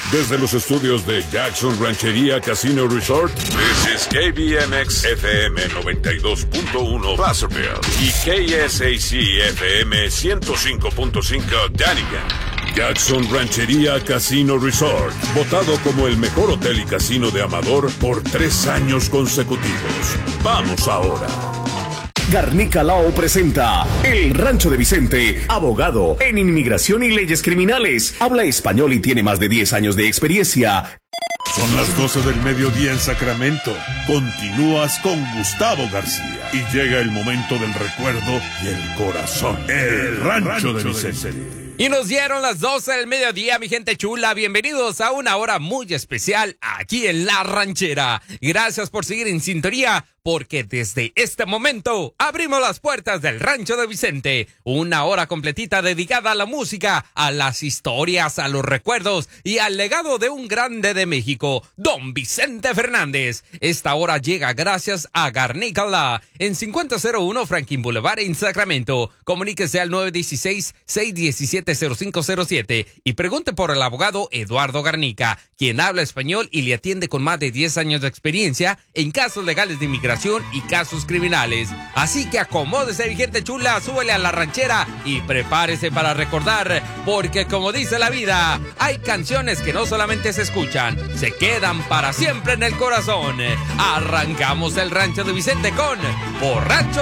Desde los estudios de Jackson Ranchería Casino Resort, this is KBMX FM 92.1 Placerville y KSAC FM 105.5 Dunnigan. Jackson Ranchería Casino Resort, votado como el mejor hotel y casino de Amador por 3 años consecutivos. Vamos ahora. Garnica Lao presenta El Rancho de Vicente, abogado en inmigración y leyes criminales. Habla español y tiene más de 10 años de experiencia. Son las 12 del mediodía en Sacramento. Continúas con Gustavo García. Y llega el momento del recuerdo y el corazón. El Rancho de Vicente. Y nos dieron las 12 del mediodía, mi gente chula. Bienvenidos a una hora muy especial aquí en La Ranchera. Gracias por seguir en sintonía, porque desde este momento abrimos las puertas del Rancho de Vicente. Una hora completita dedicada a la música, a las historias, a los recuerdos y al legado de un grande de México, Don Vicente Fernández. Esta hora llega gracias a Garnica Law en 5001 Franklin Boulevard en Sacramento. Comuníquese al 916-617-0507 y pregunte por el abogado Eduardo Garnica, quien habla español y le atiende con más de 10 años de experiencia en casos legales de inmigración y casos criminales. Así que acomódese, mi gente chula, súbele a la ranchera y prepárese para recordar, porque como dice la vida, hay canciones que no solamente se escuchan, se quedan para siempre en el corazón. Arrancamos el Rancho de Vicente con Borracho